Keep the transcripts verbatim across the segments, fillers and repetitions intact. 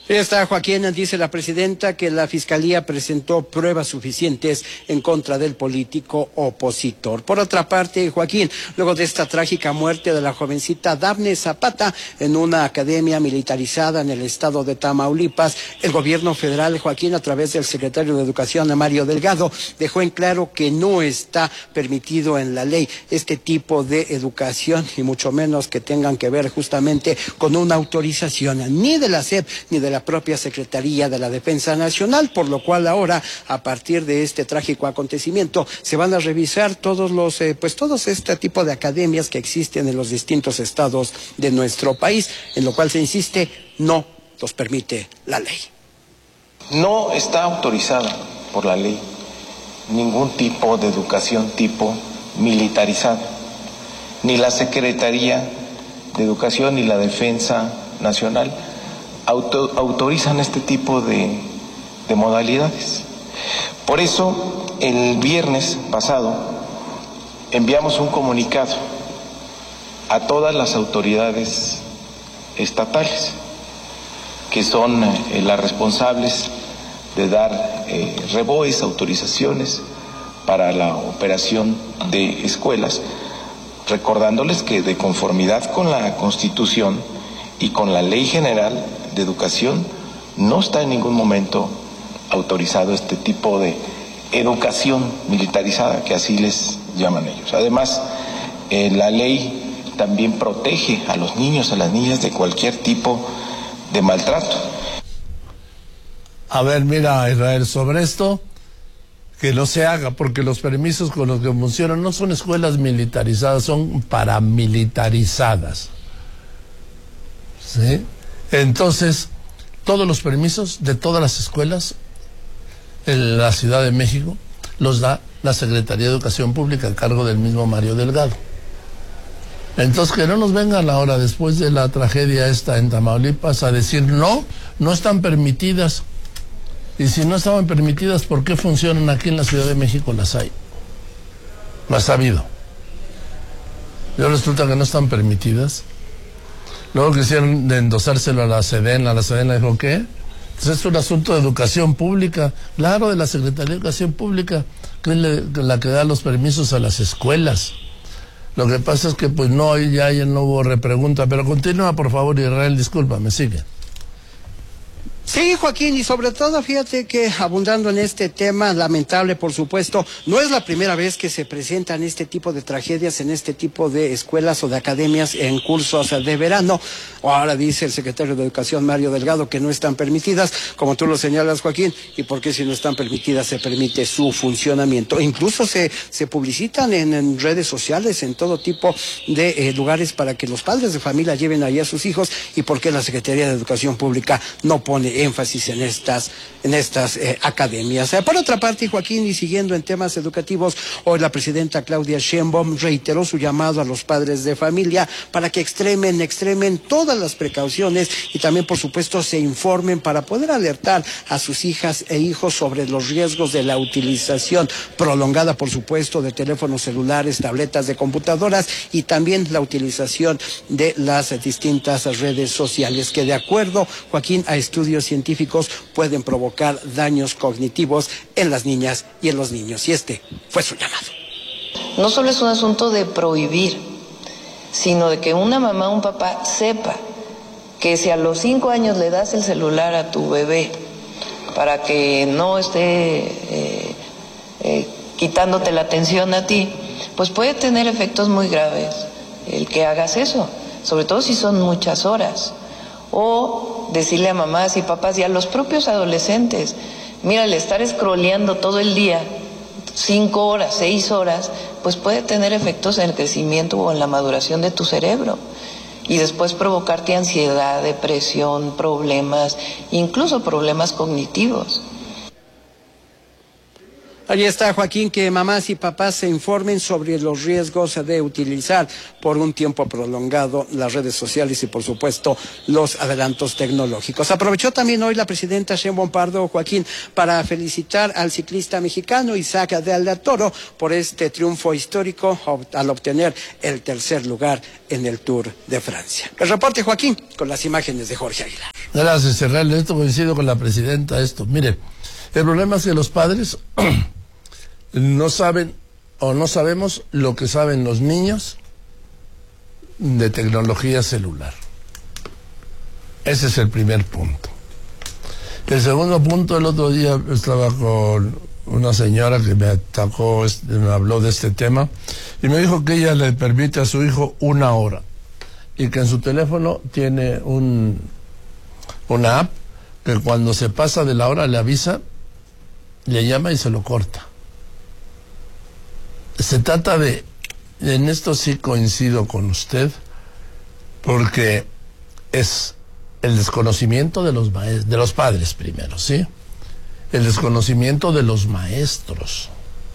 Ya está, Joaquín, dice la presidenta que la Fiscalía presentó pruebas suficientes en contra del político opositor. Por otra parte, Joaquín, luego de esta trágica muerte de la jovencita Dafne Zapata en una academia militarizada en el estado de Tamaulipas, el gobierno federal, Joaquín, a través del secretario de Educación, Mario Delgado, dejó en claro que no está permitido en la ley este tipo de educación y mucho menos que tengan que ver justamente con una autorización ni de la S E P ni de la propia Secretaría de la Defensa Nacional, por lo cual ahora, a partir de este trágico acontecimiento, se van a revisar todos los, eh, pues todos este tipo de academias que existen en los distintos estados de nuestro país, en lo cual se insiste, no los permite la ley. No está autorizada por la ley ningún tipo de educación tipo militarizada, ni la Secretaría de Educación ni la Defensa Nacional Auto, autorizan este tipo de, de modalidades. Por eso, el viernes pasado enviamos un comunicado a todas las autoridades estatales, que son eh, las responsables de dar eh, reboes, autorizaciones para la operación de escuelas, recordándoles que de conformidad con la Constitución y con la Ley General de Educación, no está en ningún momento autorizado este tipo de educación militarizada, que así les llaman ellos. Además, eh, la ley también protege a los niños, a las niñas de cualquier tipo de maltrato. A ver, mira, Israel, sobre esto, que no se haga, porque los permisos con los que funcionan no son escuelas militarizadas, son paramilitarizadas. ¿Sí? Entonces, todos los permisos de todas las escuelas en la Ciudad de México los da la Secretaría de Educación Pública a cargo del mismo Mario Delgado. Entonces, que no nos vengan ahora, después de la tragedia esta en Tamaulipas, a decir no, no están permitidas. Y si no estaban permitidas, ¿por qué funcionan aquí en la Ciudad de México? Las hay. Las ha habido. Y ahora resulta que no están permitidas. Luego quisieron endosárselo a la SEDEN, a la SEDEN le dijo, ¿qué? Entonces es un asunto de educación pública, claro, de la Secretaría de Educación Pública, que es la que da los permisos a las escuelas. Lo que pasa es que pues no, ya, ya no hubo repregunta, pero continúa por favor, Israel, discúlpame, sigue. Sí, Joaquín, y sobre todo, fíjate que abundando en este tema, lamentable por supuesto, no es la primera vez que se presentan este tipo de tragedias en este tipo de escuelas o de academias en cursos de verano. Ahora dice el secretario de Educación, Mario Delgado, que no están permitidas, como tú lo señalas, Joaquín, y por qué si no están permitidas se permite su funcionamiento. Incluso se, se publicitan en, en redes sociales, en todo tipo de eh, lugares para que los padres de familia lleven ahí a sus hijos, y por qué la Secretaría de Educación Pública no pone énfasis en estas en estas eh, academias. Eh, por otra parte, Joaquín, y siguiendo en temas educativos, hoy la presidenta Claudia Sheinbaum reiteró su llamado a los padres de familia para que extremen, extremen todas las precauciones y también, por supuesto, se informen para poder alertar a sus hijas e hijos sobre los riesgos de la utilización prolongada, por supuesto, de teléfonos celulares, tabletas, de computadoras y también la utilización de las distintas redes sociales que, de acuerdo, Joaquín, a estudios científicos pueden provocar daños cognitivos en las niñas y en los niños. Y este fue su llamado. No solo es un asunto de prohibir, sino de que una mamá o un papá sepa que si a los cinco años le das el celular a tu bebé para que no esté eh, eh, quitándote la atención a ti, pues puede tener efectos muy graves el que hagas eso, sobre todo si son muchas horas. O decirle a mamás y papás y a los propios adolescentes, mira, el estar scrolleando todo el día, cinco horas, seis horas, pues puede tener efectos en el crecimiento o en la maduración de tu cerebro. Y después provocarte ansiedad, depresión, problemas, incluso problemas cognitivos. Ahí está, Joaquín, que mamás y papás se informen sobre los riesgos de utilizar por un tiempo prolongado las redes sociales y, por supuesto, los adelantos tecnológicos. Aprovechó también hoy la presidenta Sheinbaum Pardo, Joaquín, para felicitar al ciclista mexicano Isaac de la Toro por este triunfo histórico al obtener el tercer lugar en el Tour de Francia. El reporte, Joaquín, con las imágenes de Jorge Aguilar. Gracias, Israel. Esto coincido con la presidenta, esto. Mire, el problema es que los padres no saben o no sabemos lo que saben los niños de tecnología celular. Ese es el primer punto. El segundo punto, el otro día estaba con una señora que me atacó, me habló de este tema, y me dijo que ella le permite a su hijo una hora, y que en su teléfono tiene un una app que cuando se pasa de la hora le avisa, le llama y se lo corta. Se trata de, en esto sí coincido con usted, porque es el desconocimiento de los maestros, de los padres primero, ¿sí? El desconocimiento de los maestros.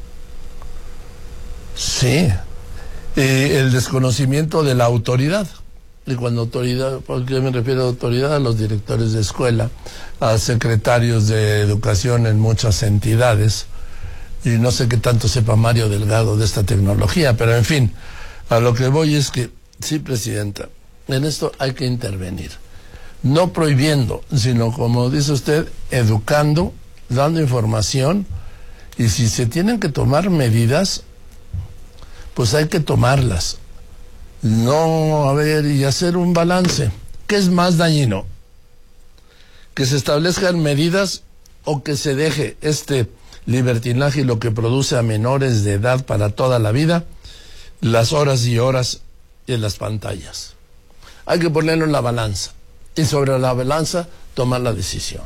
Sí. Y el desconocimiento de la autoridad. Y cuando autoridad, ¿por qué me refiero a autoridad? A los directores de escuela, a secretarios de educación en muchas entidades. Y no sé qué tanto sepa Mario Delgado de esta tecnología, pero en fin, a lo que voy es que, sí, presidenta, en esto hay que intervenir. No prohibiendo, sino, como dice usted, educando, dando información, y si se tienen que tomar medidas, pues hay que tomarlas. No, a ver, y hacer un balance. ¿Qué es más dañino? ¿Que se establezcan medidas o que se deje este libertinaje y lo que produce a menores de edad para toda la vida, las horas y horas en las pantallas? Hay que ponerlo en la balanza. Y sobre la balanza, tomar la decisión.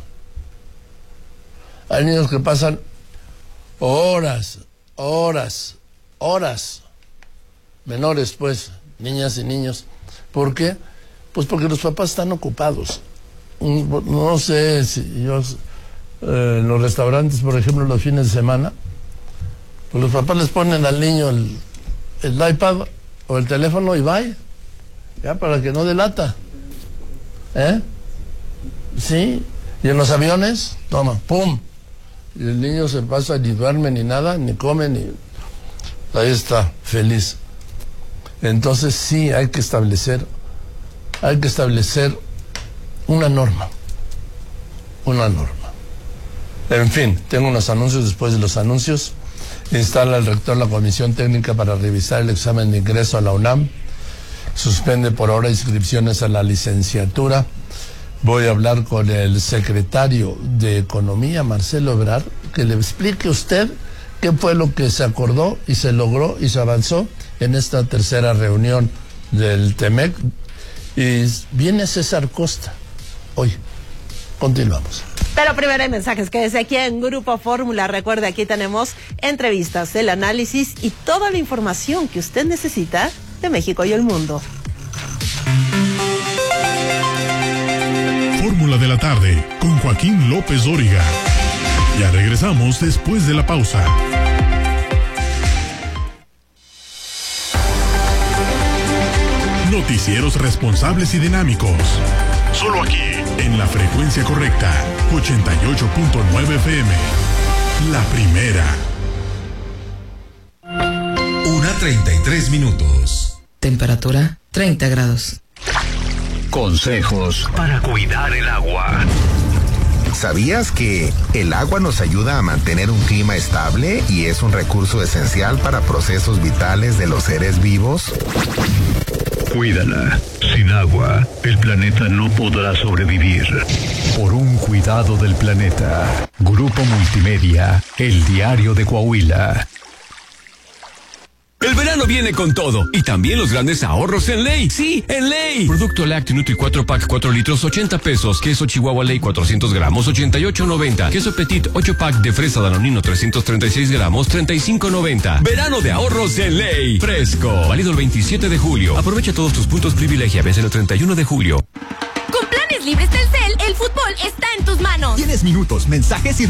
Hay niños que pasan horas, horas, horas, menores pues, niñas y niños. ¿Por qué? Pues porque los papás están ocupados. No sé si yo, eh, en los restaurantes, por ejemplo, los fines de semana, pues los papás les ponen al niño el, el iPad o el teléfono y bye, ya para que no delata. ¿Eh? Sí. Y en los aviones, toma, pum. Y el niño se pasa, ni duerme, ni nada, ni come, ni... Ahí está, feliz. Entonces sí, hay que establecer, hay que establecer una norma. Una norma. En fin, tengo unos anuncios. Después de los anuncios, instala el rector la comisión técnica para revisar el examen de ingreso a la UNAM. Suspende por ahora inscripciones a la licenciatura. Voy a hablar con el secretario de Economía, Marcelo Ebrard, que le explique usted qué fue lo que se acordó y se logró y se avanzó en esta tercera reunión del TEMEC. Y viene César Costa hoy. Continuamos. Pero primero hay mensajes. Quédese aquí en Grupo Fórmula. Recuerde, aquí tenemos entrevistas, el análisis y toda la información que usted necesita de México y el mundo. Fórmula de la tarde con Joaquín López Dóriga. Ya regresamos después de la pausa. Noticieros responsables y dinámicos. Solo aquí, en la frecuencia correcta, ochenta y ocho punto nueve F M. La primera. Una treinta y tres minutos. Temperatura treinta grados. Consejos para cuidar el agua. ¿Sabías que el agua nos ayuda a mantener un clima estable y es un recurso esencial para procesos vitales de los seres vivos? Cuídala. Sin agua, el planeta no podrá sobrevivir. Por un cuidado del planeta. Grupo Multimedia, el diario de Coahuila. El verano viene con todo y también los grandes ahorros en Ley. Sí, en Ley. Producto Lácteo Nutri cuatro pack cuatro litros, ochenta pesos. Queso Chihuahua Ley cuatrocientos gramos, ochenta y ocho noventa. Queso Petit ocho pack de fresa danonino trescientos treinta y seis gramos, treinta y cinco noventa. Verano de ahorros en Ley. Fresco. Válido el veintisiete de julio. Aprovecha todos tus puntos privilegia. Vence el treinta y uno de julio. Con planes libres Telcel, el fútbol está en tus manos. Tienes minutos, mensajes y